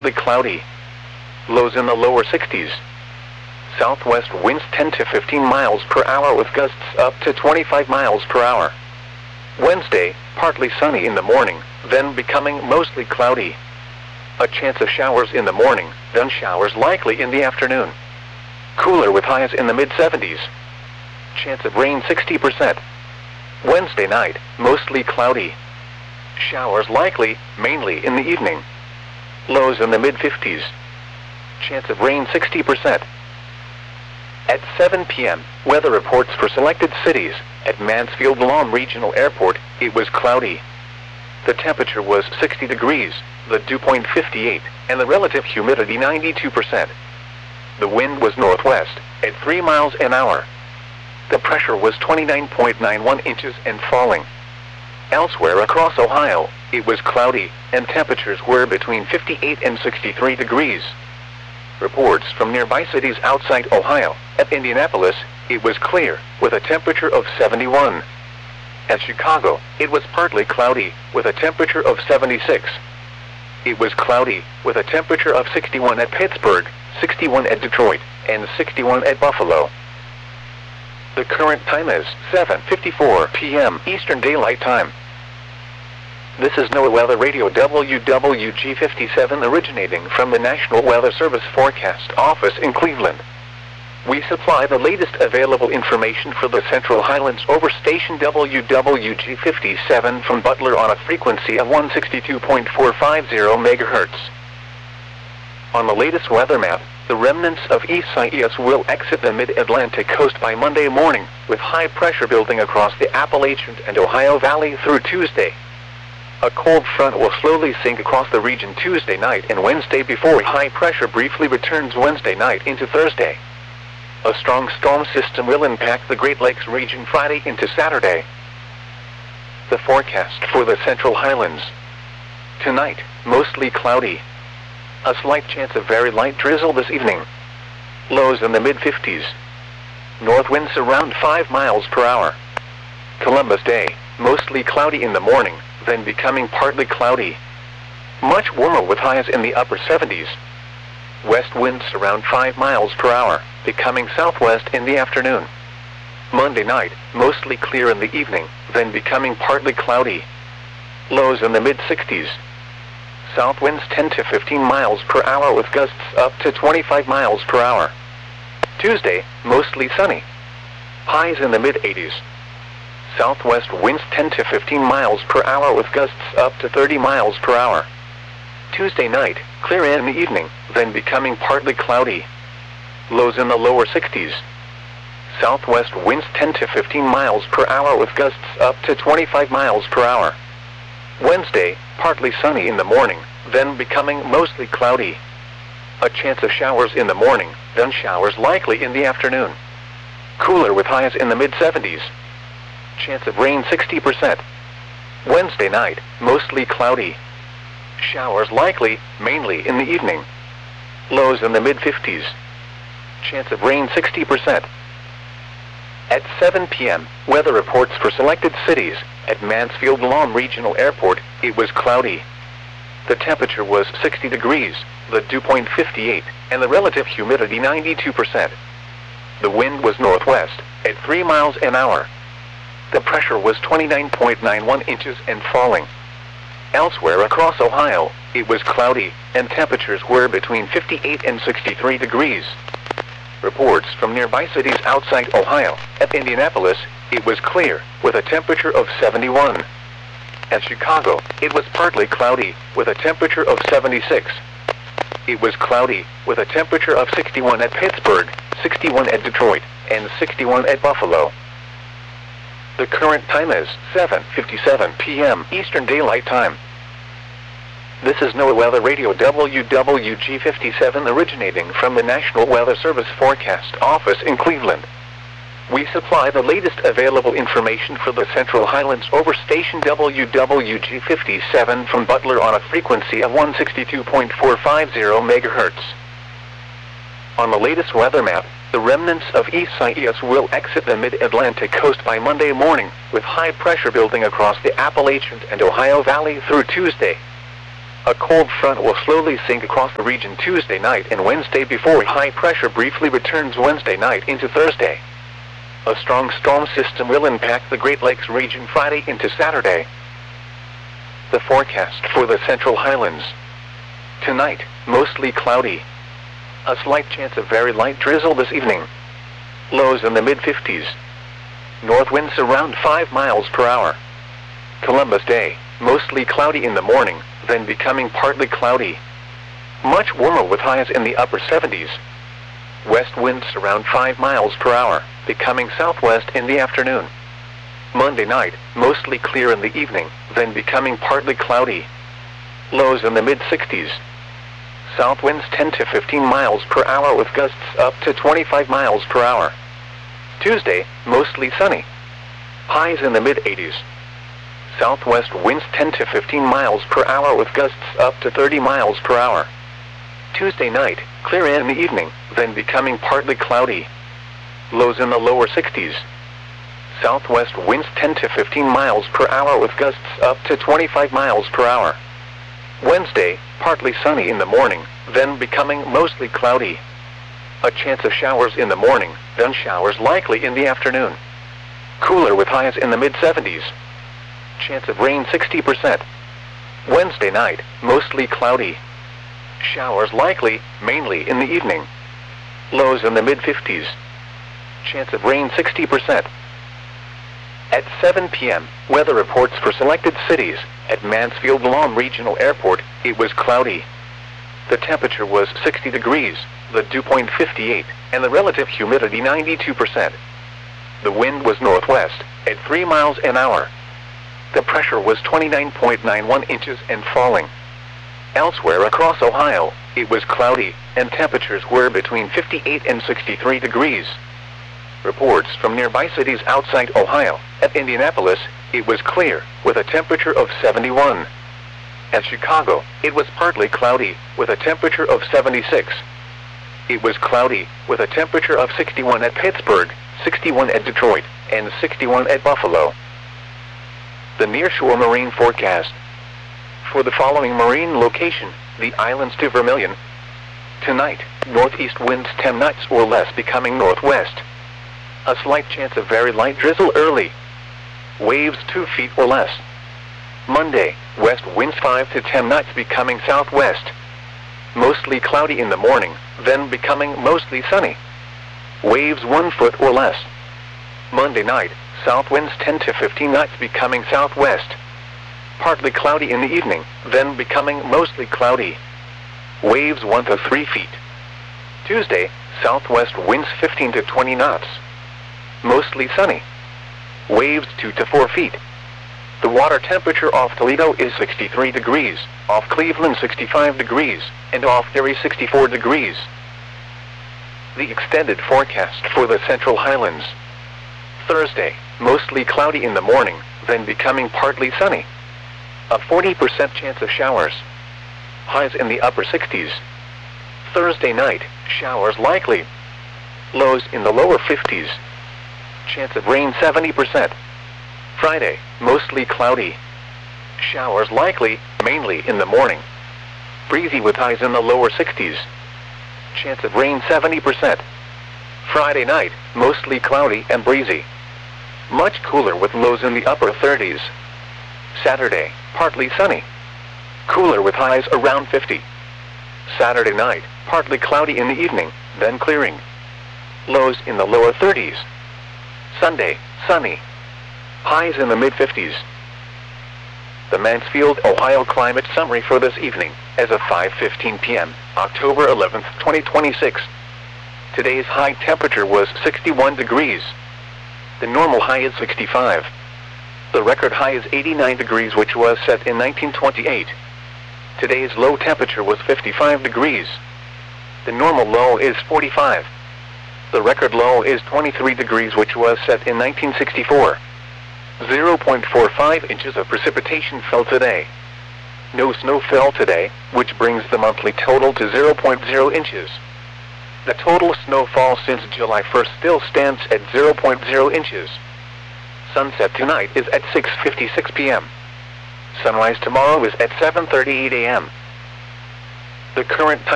partly cloudy. Lows in the lower 60s. Southwest winds 10 to 15 miles per hour with gusts up to 25 miles per hour. Wednesday, partly sunny in the morning, then becoming mostly cloudy. A chance of showers in the morning, then showers likely in the afternoon. Cooler with highs in the mid-70s. Chance of rain 60%. Wednesday night, mostly cloudy. Showers likely, mainly in the evening. Lows in the mid-50s. Chance of rain 60%. At 7 p.m., weather reports for selected cities. At Mansfield Lahm Regional Airport, it was cloudy. The temperature was 60 degrees, the dew point 58, and the relative humidity 92%. The wind was northwest, at 3 miles an hour. The pressure was 29.91 inches and falling. Elsewhere across Ohio, it was cloudy, and temperatures were between 58 and 63 degrees. Reports from nearby cities outside Ohio. At Indianapolis, it was clear, with a temperature of 71. At Chicago, it was partly cloudy, with a temperature of 76. It was cloudy, with a temperature of 61 at Pittsburgh, 61 at Detroit, and 61 at Buffalo. The current time is 7:54 p.m. Eastern Daylight Time. This is NOAA Weather Radio WWG57 originating from the National Weather Service Forecast Office in Cleveland. We supply the latest available information for the Central Highlands over station WWG57 from Butler on a frequency of 162.450 MHz. On the latest weather map, the remnants of Isaias will exit the mid-Atlantic coast by Monday morning, with high pressure building across the Appalachian and Ohio Valley through Tuesday. A cold front will slowly sink across the region Tuesday night and Wednesday before high pressure briefly returns Wednesday night into Thursday. A strong storm system will impact the Great Lakes region Friday into Saturday. The forecast for the Central Highlands. Tonight, mostly cloudy. A slight chance of very light drizzle this evening. Lows in the mid-50s. North winds around 5 miles per hour. Columbus Day, mostly cloudy in the morning, then becoming partly cloudy. Much warmer with highs in the upper 70s. West winds around 5 miles per hour, becoming southwest in the afternoon. Monday night, mostly clear in the evening, then becoming partly cloudy. Lows in the mid-60s. South winds 10 to 15 miles per hour with gusts up to 25 miles per hour. Tuesday, mostly sunny. Highs in the mid-80s. Southwest winds 10 to 15 miles per hour with gusts up to 30 miles per hour. Tuesday night, clear in the evening, then becoming partly cloudy. Lows in the lower 60s. Southwest winds 10 to 15 miles per hour with gusts up to 25 miles per hour. Wednesday, partly sunny in the morning, then becoming mostly cloudy. A chance of showers in the morning, then showers likely in the afternoon. Cooler with highs in the mid-70s. Chance of rain 60%. Wednesday night, mostly cloudy. Showers likely, mainly in the evening. Lows in the mid-50s. Chance of rain 60%. At 7 p.m., weather reports for selected cities. At Mansfield Lahm Regional Airport, it was cloudy. The temperature was 60 degrees, the dew point 58, and the relative humidity 92%. The wind was northwest, at 3 miles an hour. The pressure was 29.91 inches and falling. Elsewhere across Ohio, it was cloudy, and temperatures were between 58 and 63 degrees. Reports from nearby cities outside Ohio. At Indianapolis, it was clear, with a temperature of 71. At Chicago, it was partly cloudy, with a temperature of 76. It was cloudy, with a temperature of 61 at Pittsburgh, 61 at Detroit, and 61 at Buffalo. The current time is 7:57 p.m. Eastern Daylight Time. This is NOAA Weather Radio WWG57 originating from the National Weather Service Forecast Office in Cleveland. We supply the latest available information for the Central Highlands over station WWG57 from Butler on a frequency of 162.450 MHz. On the latest weather map, the remnants of Isaias will exit the mid-Atlantic coast by Monday morning, with high pressure building across the Appalachian and Ohio Valley through Tuesday. A A cold front will slowly sink across the region Tuesday night and Wednesday before high pressure briefly returns Wednesday night into Thursday. A strong storm system will impact the Great Lakes region Friday into Saturday. The forecast for the Central Highlands. Tonight, mostly cloudy. A slight chance of very light drizzle this evening. Lows in the mid-50s. North winds around 5 miles per hour. Columbus Day, mostly cloudy in the morning, then becoming partly cloudy. Much warmer with highs in the upper 70s. West winds around 5 miles per hour, becoming southwest in the afternoon. Monday night, mostly clear in the evening, then becoming partly cloudy. Lows in the mid-60s. South winds 10 to 15 miles per hour with gusts up to 25 miles per hour. Tuesday, mostly sunny. Highs in the mid-80s. Southwest winds 10 to 15 miles per hour with gusts up to 30 miles per hour. Tuesday night, clear in the evening, then becoming partly cloudy. Lows in the lower 60s. Southwest winds 10 to 15 miles per hour with gusts up to 25 miles per hour. Wednesday, partly sunny in the morning, then becoming mostly cloudy. A chance of showers in the morning, then showers likely in the afternoon. Cooler with highs in the mid-70s. Chance of rain 60%. Wednesday night, mostly cloudy. Showers likely, mainly in the evening. Lows in the mid-50s. Chance of rain 60%. At 7 p.m., weather reports for selected cities. At Mansfield Lawn Regional Airport, it was cloudy. The temperature was 60 degrees, the dew point 58, and the relative humidity 92%. The wind was northwest, at 3 miles an hour. The pressure was 29.91 inches and falling. Elsewhere across Ohio, it was cloudy, and temperatures were between 58 and 63 degrees. Reports from nearby cities outside Ohio. At Indianapolis, it was clear, with a temperature of 71. At Chicago, it was partly cloudy, with a temperature of 76. It was cloudy, with a temperature of 61 at Pittsburgh, 61 at Detroit, and 61 at Buffalo. The nearshore marine forecast. For the following marine location, the islands to Vermilion. Tonight, northeast winds 10 knots or less becoming northwest. A slight chance of very light drizzle early. Waves 2 feet or less. Monday, west winds 5 to 10 knots becoming southwest. Mostly cloudy in the morning, then becoming mostly sunny. Waves 1 foot or less. Monday night, south winds 10 to 15 knots becoming southwest. Partly cloudy in the evening, then becoming mostly cloudy. Waves 1 to 3 feet. Tuesday, southwest winds 15 to 20 knots. Mostly sunny. Waves 2 to 4 feet. The water temperature off Toledo is 63 degrees, off Cleveland 65 degrees, and off Erie 64 degrees. The extended forecast for the Central Highlands. Thursday, mostly cloudy in the morning, then becoming partly sunny. A 40% chance of showers. Highs in the upper 60s. Thursday night, showers likely. Lows in the lower 50s. Chance of rain 70%. Friday, mostly cloudy. Showers likely, mainly in the morning. Breezy with highs in the lower 60s. Chance of rain 70%. Friday night, mostly cloudy and breezy. Much cooler with lows in the upper 30s. Saturday, partly sunny. Cooler with highs around 50. Saturday night, partly cloudy in the evening, then clearing. Lows in the lower 30s. Sunday, sunny. Highs in the mid-50s. The Mansfield, Ohio climate summary for this evening, as of 5:15 p.m., October 11th, 2026. Today's high temperature was 61 degrees. The normal high is 65. The record high is 89 degrees, which was set in 1928. Today's low temperature was 55 degrees. The normal low is 45. The record low is 23 degrees, which was set in 1964. 0.45 inches of precipitation fell today. No snow fell today, which brings the monthly total to 0.0 inches. The total snowfall since July 1st still stands at 0.0 inches. Sunset tonight is at 6:56 p.m. Sunrise tomorrow is at 7:38 a.m. The current